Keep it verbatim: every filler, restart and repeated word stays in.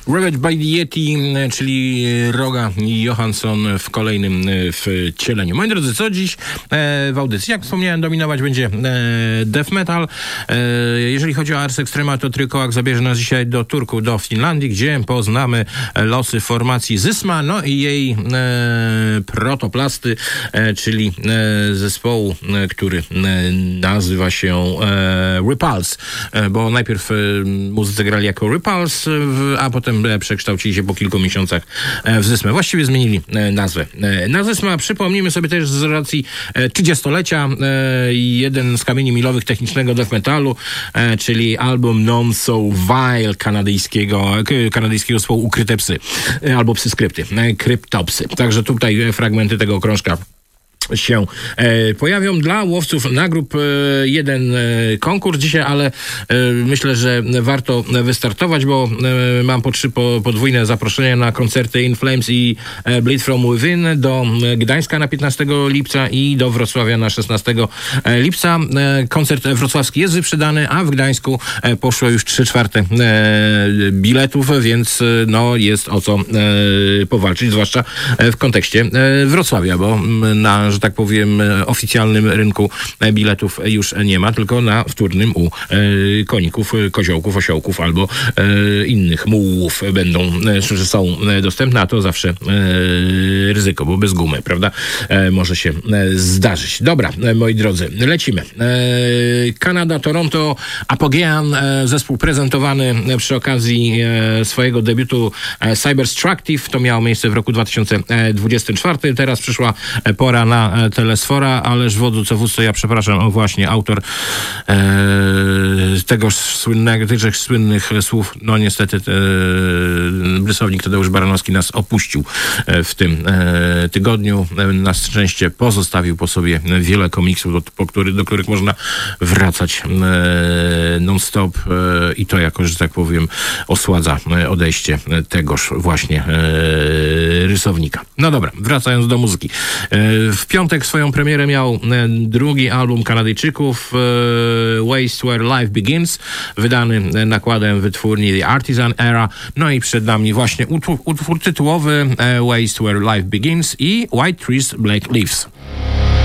Ravaged by the Yeti, czyli Roga Johansson w kolejnym wcieleniu. Moi drodzy, co dziś w audycji? Jak wspomniałem, dominować będzie death metal. Jeżeli chodzi o Ars Extrema, to Trykołak zabierze nas dzisiaj do Turku, do Finlandii, gdzie poznamy losy formacji Zysma, no i jej protoplasty, czyli zespołu, który nazywa się Repulse, bo najpierw muzycy grali jako Repulse, a potem przekształcili się po kilku miesiącach w Zysmę. Właściwie zmienili nazwę na Zysma. Przypomnijmy sobie też z racji trzydziestolecia jeden z kamieni milowych technicznego death metalu, czyli album Non So Vile kanadyjskiego, kanadyjskiego zespołu Ukryte Psy, albo Psy Skrypty, Kryptopsy. Także tutaj fragmenty tego krążka się e, pojawią. Dla łowców nagród e, jeden e, konkurs dzisiaj, ale e, myślę, że warto wystartować, bo e, mam po trzy po, podwójne zaproszenia na koncerty In Flames i e, Bleed From Within do Gdańska na piętnastego lipca i do Wrocławia na szesnastego lipca. E, koncert wrocławski jest wyprzedany, a w Gdańsku e, poszło już trzy czwarte e, biletów, więc e, no jest o co e, powalczyć, zwłaszcza w kontekście e, Wrocławia, bo na, że tak powiem, oficjalnym rynku biletów już nie ma, tylko na wtórnym u e, koników, koziołków, osiołków albo e, innych mułów będą, że są dostępne, a to zawsze e, ryzyko, bo bez gumy, prawda, e, może się e, zdarzyć. Dobra, e, moi drodzy, lecimy. E, Kanada, Toronto, Apogean, e, zespół prezentowany przy okazji e, swojego debiutu e, Cyberstructive. To miało miejsce w roku dwa tysiące dwudziestym czwartym. Teraz przyszła pora na Telesfora, ależ wodu co wóz, to ja przepraszam, o właśnie, autor e, tegoż słynnego, tychże słynnych słów, no niestety e, rysownik Tadeusz Baranowski nas opuścił e, w tym e, tygodniu. E, na szczęście pozostawił po sobie wiele komiksów, do, po który, do których można wracać e, non-stop e, i to jakoś, że tak powiem, osładza odejście tegoż właśnie e, rysownika. No dobra, wracając do muzyki. E, w piątek swoją premierę miał e, drugi album Kanadyjczyków, e, Waste Where Life Begins, wydany e, nakładem wytwórni The Artisan Era. No i przed nami właśnie utwór, utwór tytułowy e, Waste Where Life Begins i White Trees, Black Leaves.